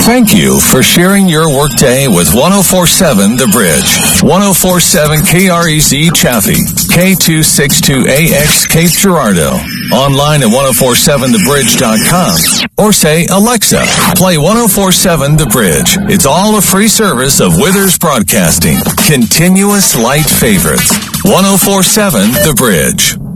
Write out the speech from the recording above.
Thank you for sharing your workday with 1047 The Bridge, 1047 KREZ Chaffee, K262AX Cape Girardeau, online at 1047thebridge.com, or say, Alexa, play 1047 The Bridge. It's all a free service of Withers Broadcasting. Continuous light favorites. 1047 The Bridge.